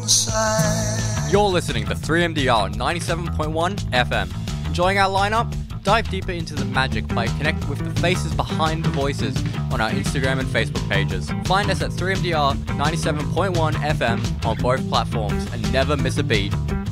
You're listening to 3MDR 97.1 FM. Enjoying our lineup? Dive deeper into the magic by connecting with the faces behind the voices on our Instagram and Facebook pages. Find us at 3MDR 97.1 FM on both platforms and never miss a beat.